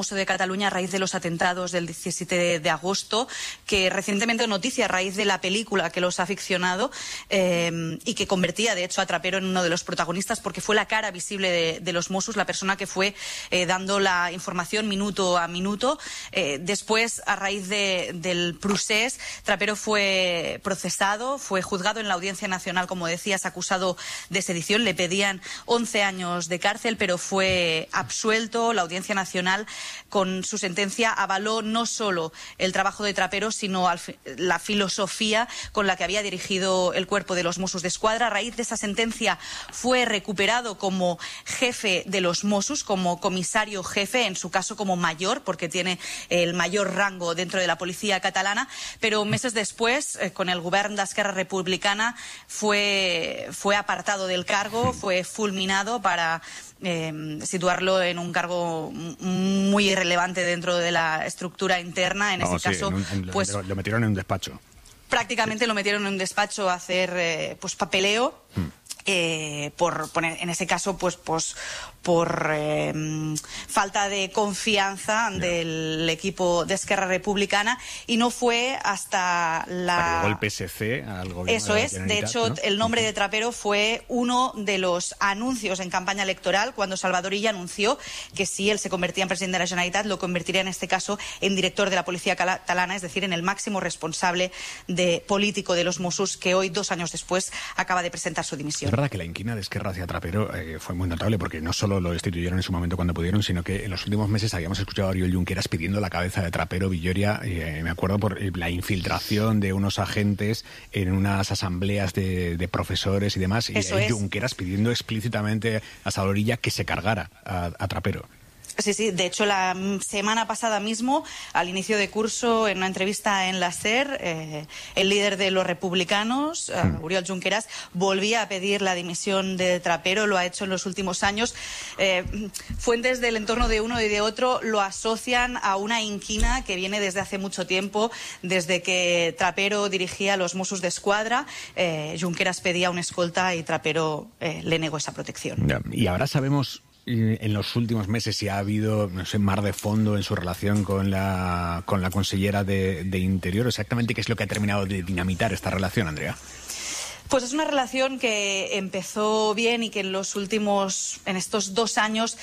de Cataluña a raíz de los atentados del 17 de agosto, que recientemente noticia a raíz de la película que los ha ficcionado y que convertía de hecho a Trapero en uno de los protagonistas, porque fue la cara visible de los Mossos, la persona que fue dando la información minuto a minuto. Después, a raíz del procés, Trapero fue procesado, fue juzgado en la Audiencia Nacional, como decías, acusado de sedición. Le pedían 11 años de cárcel, pero fue absuelto. La Audiencia Nacional, con su sentencia, avaló no solo el trabajo de Trapero, sino la filosofía con la que había dirigido el cuerpo de los Mossos d'Esquadra. A raíz de esa sentencia fue recuperado como jefe de los Mossos, como comisario jefe, en su caso como mayor, porque tiene el mayor rango dentro de la policía catalana, pero meses después, con el govern d'Esquerra Republicana, fue apartado del cargo, fue fulminado para situarlo en un cargo muy irrelevante dentro de la estructura interna. En ese caso, pues lo metieron en un despacho. Prácticamente lo metieron en un despacho a hacer papeleo. Por poner, en ese caso, por falta de confianza del equipo de Esquerra Republicana, y no fue hasta llegó el PSC al gobierno. Eso es, de hecho, ¿no? El nombre de Trapero fue uno de los anuncios en campaña electoral, cuando Salvador Illa anunció que si él se convertía en presidente de la Generalitat, lo convertiría en este caso en director de la policía catalana, es decir, en el máximo responsable político de los Mossos, que hoy, 2 años después, acaba de presentar su dimisión. Es verdad que la inquina de Esquerra hacia Trapero fue muy notable, porque no solo lo destituyeron en su momento cuando pudieron, sino que en los últimos meses habíamos escuchado a Oriol Junqueras pidiendo la cabeza de Trapero. Villoria, me acuerdo por la infiltración de unos agentes en unas asambleas de profesores y demás, y Junqueras pidiendo explícitamente a Salvador Illa que se cargara a Trapero. Sí, de hecho la semana pasada mismo, al inicio de curso, en una entrevista en la SER, el líder de los republicanos, Oriol Junqueras, volvía a pedir la dimisión de Trapero. Lo ha hecho en los últimos años. Fuentes del entorno de uno y de otro lo asocian a una inquina que viene desde hace mucho tiempo, desde que Trapero dirigía a los Mossos d'Esquadra. Junqueras pedía una escolta y Trapero le negó esa protección. Y ahora sabemos en los últimos meses si ha habido, no sé, mar de fondo en su relación con la consellera de Interior. Exactamente qué es lo que ha terminado de dinamitar esta relación, Andrea. Pues es una relación que empezó bien y que en estos 2 años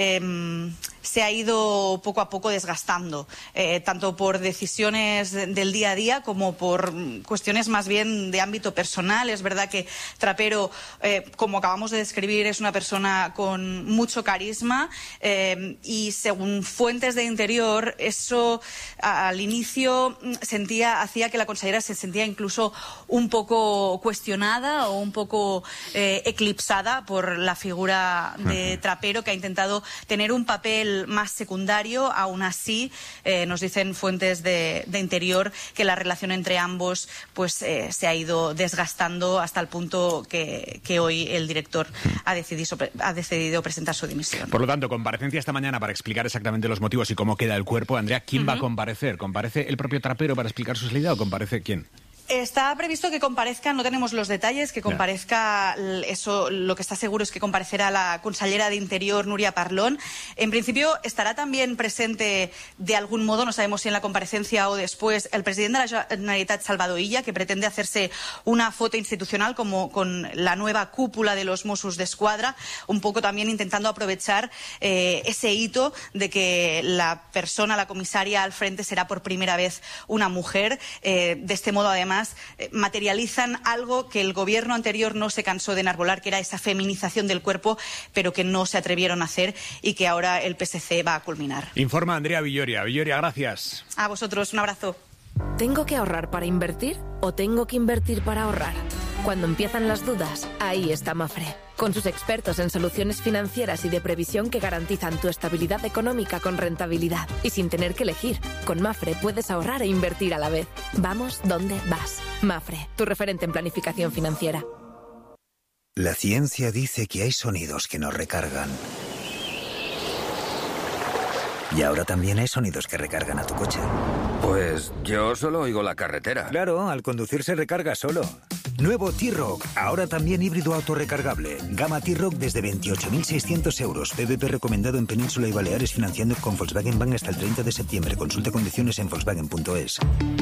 se ha ido poco a poco desgastando, tanto por decisiones del día a día como por cuestiones más bien de ámbito personal. Es verdad que Trapero, como acabamos de describir, es una persona con mucho carisma, y según fuentes de Interior, eso al inicio hacía que la consellera se sentía incluso un poco cuestionada o un poco eclipsada por la figura de Trapero, que ha intentado tener un papel más secundario. Aún así, nos dicen fuentes de Interior que la relación entre ambos se ha ido desgastando hasta el punto que hoy el director ha decidido presentar su dimisión. Por lo tanto, comparecencia esta mañana para explicar exactamente los motivos y cómo queda el cuerpo. Andrea, ¿quién va a comparecer? ¿Comparece el propio Trapero para explicar su salida o comparece quién? Está previsto que comparezca, no tenemos los detalles, que comparezca, eso, lo que está seguro es que comparecerá la consellera de Interior, Núria Parlon. En principio estará también presente de algún modo, no sabemos si en la comparecencia o después, el presidente de la Generalitat, Salvador Illa, que pretende hacerse una foto institucional como con la nueva cúpula de los Mossos d'Esquadra, un poco también intentando aprovechar ese hito de que la comisaria al frente será por primera vez una mujer. De este modo, además, materializan algo que el gobierno anterior no se cansó de enarbolar, que era esa feminización del cuerpo, pero que no se atrevieron a hacer y que ahora el PSC va a culminar. Informa Andrea Villoria. Villoria, gracias. A vosotros, un abrazo. ¿Tengo que ahorrar para invertir o tengo que invertir para ahorrar? Cuando empiezan las dudas, ahí está Mafre. Con sus expertos en soluciones financieras y de previsión que garantizan tu estabilidad económica con rentabilidad. Y sin tener que elegir, con Mafre puedes ahorrar e invertir a la vez. Vamos donde vas. Mafre, tu referente en planificación financiera. La ciencia dice que hay sonidos que nos recargan. Y ahora también hay sonidos que recargan a tu coche. Pues yo solo oigo la carretera. Claro, al conducir se recarga solo. Nuevo T-Roc, ahora también híbrido autorrecargable. Gama T-Roc desde 28.600 euros. PVP recomendado en Península y Baleares, financiando con Volkswagen Bank hasta el 30 de septiembre. Consulte condiciones en volkswagen.es.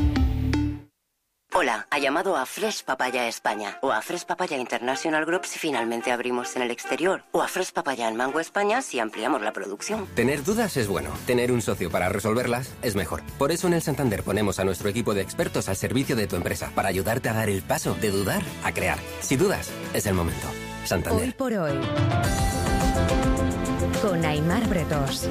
Hola, ha llamado a Fresh Papaya España o a Fresh Papaya International Group si finalmente abrimos en el exterior, o a Fresh Papaya en Mango España si ampliamos la producción. Tener dudas es bueno, tener un socio para resolverlas es mejor. Por eso en el Santander ponemos a nuestro equipo de expertos al servicio de tu empresa para ayudarte a dar el paso de dudar a crear. Si dudas, es el momento. Santander. Hoy por hoy, con Aimar Bretos.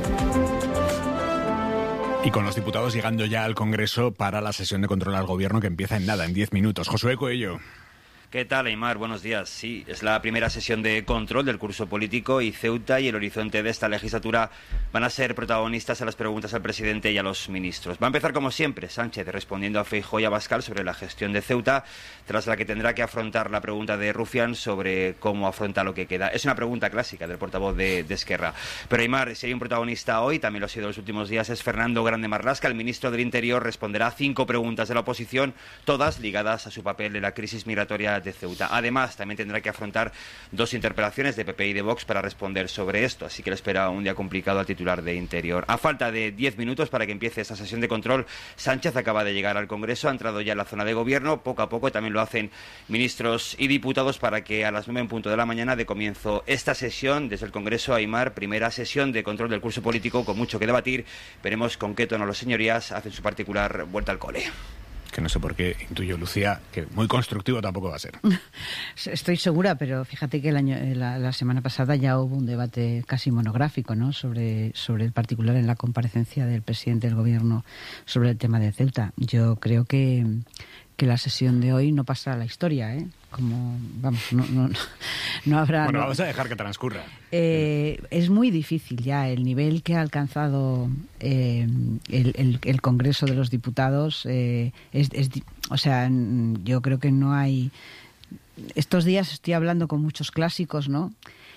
Y con los diputados llegando ya al Congreso para la sesión de control al Gobierno que empieza en nada, en 10 minutos. Josué Coello. ¿Qué tal, Aimar? Buenos días. Sí, es la primera sesión de control del curso político y Ceuta y el horizonte de esta legislatura van a ser protagonistas a las preguntas al presidente y a los ministros. Va a empezar, como siempre, Sánchez respondiendo a Feijóo y a Abascal sobre la gestión de Ceuta, tras la que tendrá que afrontar la pregunta de Rufián sobre cómo afronta lo que queda. Es una pregunta clásica del portavoz de Esquerra. Pero, Aimar, si hay un protagonista hoy, también lo ha sido en los últimos días, es Fernando Grande Marlaska. El ministro del Interior responderá a 5 preguntas de la oposición, todas ligadas a su papel en la crisis migratoria de Ceuta. Además, también tendrá que afrontar 2 interpelaciones de PP y de Vox para responder sobre esto, así que le espera un día complicado al titular de Interior. A falta de 10 minutos para que empiece esta sesión de control, Sánchez acaba de llegar al Congreso, ha entrado ya en la zona de gobierno, poco a poco también lo hacen ministros y diputados para que a las 9 en punto de la mañana dé comienzo esta sesión desde el Congreso. Aimar, primera sesión de control del curso político con mucho que debatir. Veremos con qué tono los señorías hacen su particular vuelta al cole. Que no sé por qué intuyo, Lucía, que muy constructivo tampoco va a ser. Estoy segura, pero fíjate que la semana pasada ya hubo un debate casi monográfico, ¿no?, sobre el particular en la comparecencia del presidente del Gobierno sobre el tema de Ceuta. Yo creo que la sesión de hoy no pasará a la historia, ¿eh? Como, vamos, no habrá... Bueno, vamos a dejar que transcurra. Es muy difícil ya el nivel que ha alcanzado el Congreso de los Diputados. O sea, yo creo que no hay... Estos días estoy hablando con muchos clásicos, ¿no?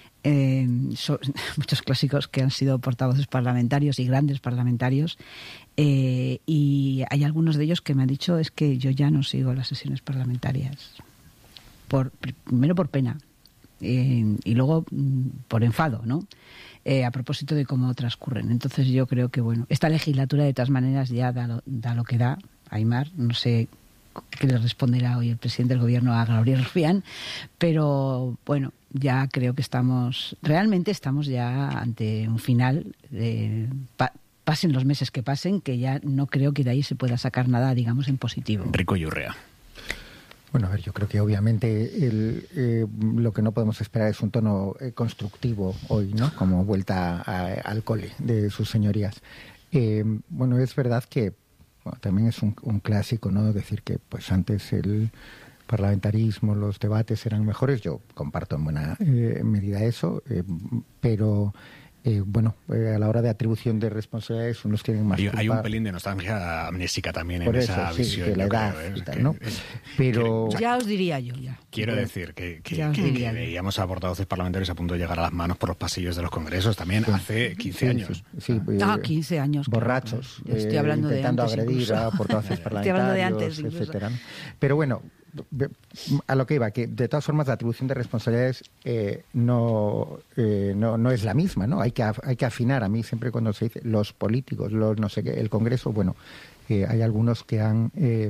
Muchos clásicos que han sido portavoces parlamentarios y grandes parlamentarios, y hay algunos de ellos que me han dicho es que yo ya no sigo las sesiones parlamentarias, primero por pena y luego por enfado, ¿no? A propósito de cómo transcurren. Entonces yo creo que, bueno, esta legislatura de todas maneras ya da lo que da. Aimar, no sé qué le responderá hoy el presidente del Gobierno a Gabriel Rufián, pero bueno, ya creo que estamos ya ante un final. Pasen los meses que pasen, que ya no creo que de ahí se pueda sacar nada, digamos, en positivo. Enrico Yurrea. Bueno, a ver, yo creo que obviamente lo que no podemos esperar es un tono constructivo hoy, ¿no? Como vuelta al cole de sus señorías. Bueno, es verdad que también es un clásico, ¿no?, decir que pues antes el parlamentarismo, los debates eran mejores. Yo comparto en buena medida eso, pero... a la hora de atribución de responsabilidades unos tienen más culpa. Hay un pelín de nostalgia amnésica también por en eso, esa visión. De la edad, ¿no? Pero ya os diría yo, ya. Quiero decir que veíamos a portavoces parlamentarios a punto de llegar a las manos por los pasillos de los congresos también hace 15 años. 15 años. Borrachos. Estoy hablando intentando de antes agredir incluso. a portavoces parlamentarios, estoy hablando de antes, etcétera. Pero bueno, a lo que iba, que de todas formas la atribución de responsabilidades no es la misma, ¿no? Hay que afinar. A mí siempre cuando se dice los políticos, los no sé qué, el Congreso, bueno, hay algunos que han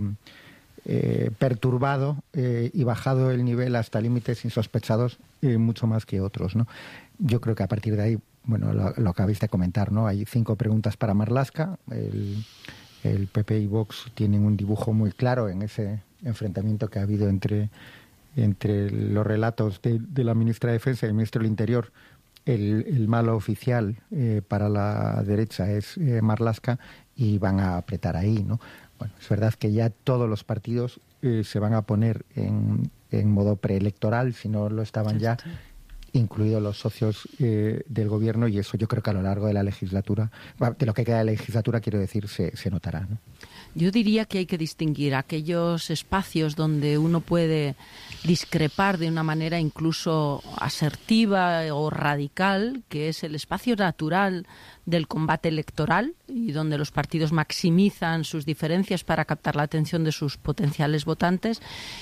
perturbado y bajado el nivel hasta límites insospechados mucho más que otros, ¿no? Yo creo que a partir de ahí, bueno, lo acabáis de comentar, ¿no? Hay 5 preguntas para Marlaska. El PP y Vox tienen un dibujo muy claro en ese enfrentamiento que ha habido entre los relatos de la ministra de Defensa y el ministro del Interior. El malo oficial para la derecha es Marlaska, y van a apretar ahí, ¿no? Bueno, es verdad que ya todos los partidos se van a poner en modo preelectoral, si no lo estaban ya, incluidos los socios del Gobierno, y eso yo creo que a lo largo de la legislatura, de lo que queda de la legislatura, quiero decir, se notará, ¿no? Yo diría que hay que distinguir aquellos espacios donde uno puede discrepar de una manera incluso asertiva o radical, que es el espacio natural del combate electoral y donde los partidos maximizan sus diferencias para captar la atención de sus potenciales votantes.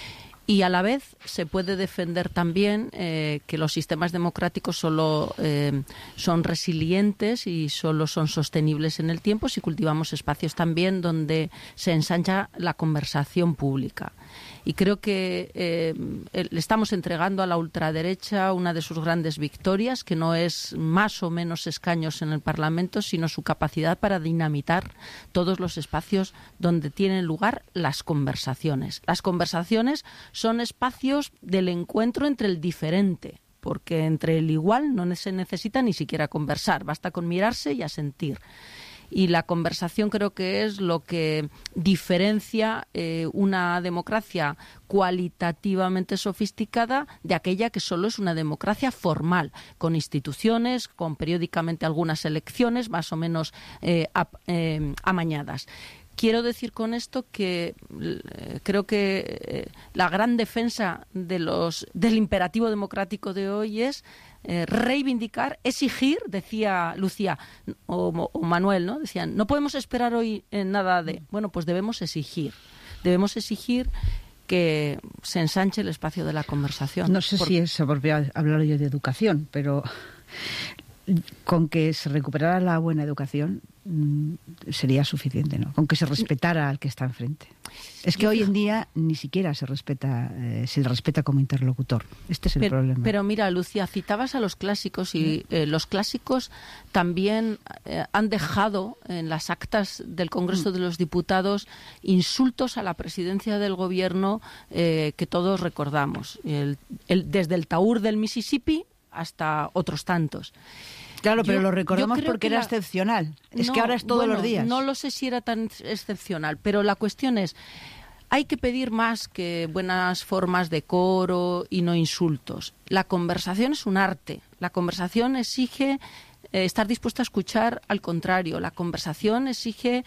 Y a la vez se puede defender también que los sistemas democráticos solo son resilientes y solo son sostenibles en el tiempo si cultivamos espacios también donde se ensancha la conversación pública. Y creo que le estamos entregando a la ultraderecha una de sus grandes victorias, que no es más o menos escaños en el Parlamento, sino su capacidad para dinamitar todos los espacios donde tienen lugar las conversaciones. Las conversaciones son espacios del encuentro entre el diferente, porque entre el igual no se necesita ni siquiera conversar, basta con mirarse y asentir. Y la conversación creo que es lo que diferencia una democracia cualitativamente sofisticada de aquella que solo es una democracia formal, con instituciones, con periódicamente algunas elecciones más o menos amañadas. Quiero decir con esto que creo que la gran defensa del imperativo democrático de hoy es reivindicar, exigir, decía Lucía o Manuel, ¿no? Decían, no podemos esperar hoy nada de... Bueno, pues debemos exigir que se ensanche el espacio de la conversación. No sé si se volvió a hablar yo de educación, pero con que se recuperara la buena educación sería suficiente, ¿no? Con que se respetara al que está enfrente. Es que hoy en día ni siquiera se le respeta como interlocutor. Este es el problema. Pero mira, Lucía, citabas a los clásicos y los clásicos también han dejado en las actas del Congreso de los Diputados insultos a la presidencia del gobierno que todos recordamos. Desde el Taur del Mississippi hasta otros tantos. Claro, pero lo recordamos porque era excepcional. Es que ahora es todos los días. No lo sé si era tan excepcional, pero la cuestión es, hay que pedir más que buenas formas de coro y no insultos. La conversación es un arte. La conversación exige estar dispuesto a escuchar al contrario. La conversación exige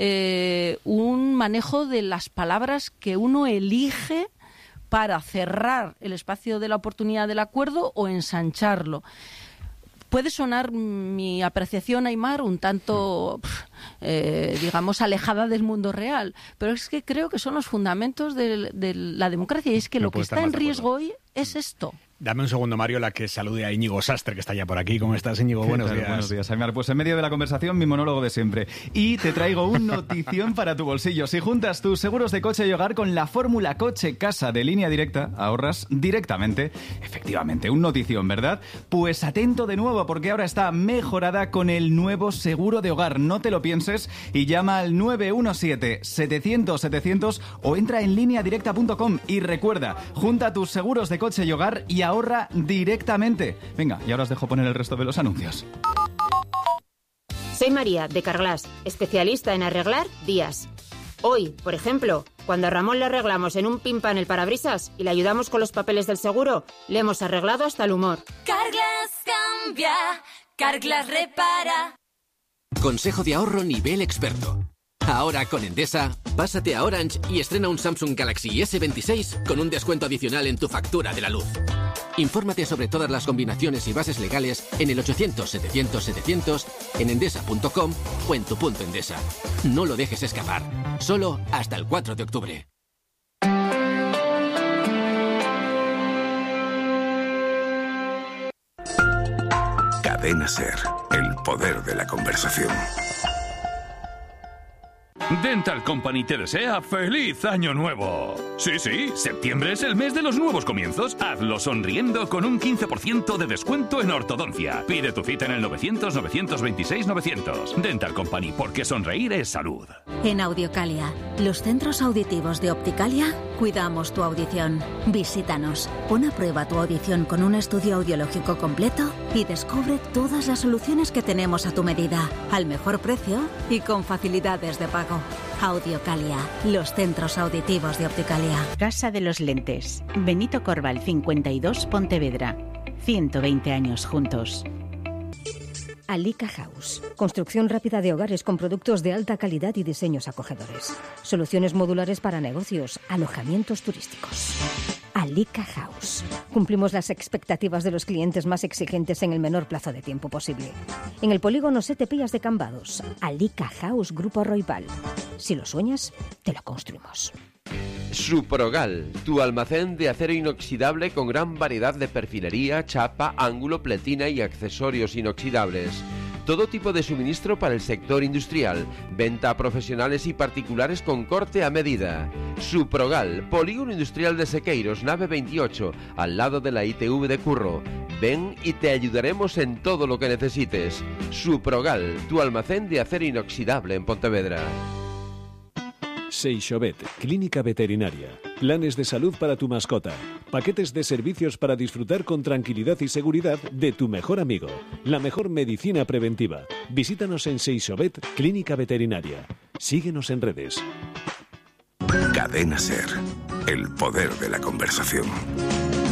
un manejo de las palabras que uno elige para cerrar el espacio de la oportunidad del acuerdo o ensancharlo. Puede sonar mi apreciación, Aimar, un tanto, digamos, alejada del mundo real, pero es que creo que son los fundamentos de la democracia y es que lo que está en riesgo hoy es esto. Dame un segundo, Mario, la que salude a Íñigo Sastre, que está ya por aquí. ¿Cómo estás, Íñigo? Buenos días. Buenos días, Aimar. Pues en medio de la conversación, mi monólogo de siempre. Y te traigo un notición para tu bolsillo. Si juntas tus seguros de coche y hogar con la fórmula coche-casa de Línea Directa, ahorras directamente. Efectivamente, un notición, ¿verdad? Pues atento de nuevo, porque ahora está mejorada con el nuevo seguro de hogar. No te lo pienses y llama al 917-700-700 o entra en lineadirecta.com. Y recuerda, junta tus seguros de coche y hogar y ahorra directamente. Venga, y ahora os dejo poner el resto de los anuncios. Soy María, de Carglass, especialista en arreglar vías. Hoy, por ejemplo, cuando a Ramón le arreglamos en un pin pan el parabrisas y le ayudamos con los papeles del seguro, le hemos arreglado hasta el humor. Carglass cambia, Carglass repara. Consejo de ahorro nivel experto. Ahora con Endesa, pásate a Orange y estrena un Samsung Galaxy S26 con un descuento adicional en tu factura de la luz. Infórmate sobre todas las combinaciones y bases legales en el 800-700-700, en endesa.com o en tu punto Endesa. No lo dejes escapar. Solo hasta el 4 de octubre. Cadena SER, el poder de la conversación. Dental Company te desea ¡Feliz Año Nuevo! Sí, septiembre es el mes de los nuevos comienzos. Hazlo sonriendo con un 15% de descuento en ortodoncia. Pide tu cita en el 900-926-900. Dental Company, porque sonreír es salud. En Audiocalia, los centros auditivos de Opticalia, cuidamos tu audición. Visítanos, pon a prueba tu audición con un estudio audiológico completo y descubre todas las soluciones que tenemos a tu medida, al mejor precio y con facilidades de pago. Audiocalia, los centros auditivos de Opticalia. Casa de los Lentes. Benito Corval 52, Pontevedra. 120 años juntos. Alica House. Construcción rápida de hogares con productos de alta calidad y diseños acogedores. Soluciones modulares para negocios, alojamientos turísticos. Alica House. Cumplimos las expectativas de los clientes más exigentes en el menor plazo de tiempo posible. En el polígono Sete Pillas de Cambados. Alica House Grupo Roipal. Si lo sueñas, te lo construimos. Suprogal, tu almacén de acero inoxidable con gran variedad de perfilería, chapa, ángulo, pletina y accesorios inoxidables. Todo tipo de suministro para el sector industrial. Venta a profesionales y particulares con corte a medida. Suprogal, Polígono Industrial de Sequeiros, nave 28, al lado de la ITV de Curro. Ven y te ayudaremos en todo lo que necesites. Suprogal, tu almacén de acero inoxidable en Pontevedra. Seixovet, clínica veterinaria. Planes de salud para tu mascota. Paquetes de servicios para disfrutar con tranquilidad y seguridad de tu mejor amigo. La mejor medicina preventiva. Visítanos en Seixovet, clínica veterinaria. Síguenos en redes. Cadena SER. El poder de la conversación.